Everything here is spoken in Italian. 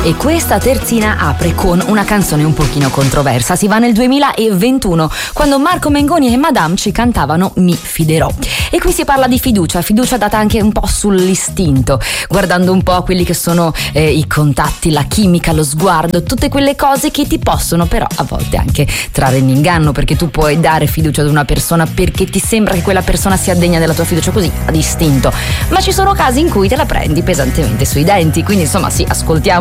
E questa terzina apre con una canzone un pochino controversa. Si va nel 2021, quando Marco Mengoni e Madame ci cantavano Mi fiderò. E qui si parla di fiducia data anche un po' sull'istinto, guardando un po' a quelli che sono i contatti, la chimica, lo sguardo, tutte quelle cose che ti possono però a volte anche trarre in inganno, perché tu puoi dare fiducia ad una persona perché ti sembra che quella persona sia degna della tua fiducia, così ad istinto, ma ci sono casi in cui te la prendi pesantemente sui denti. Quindi insomma sì, ascoltiamo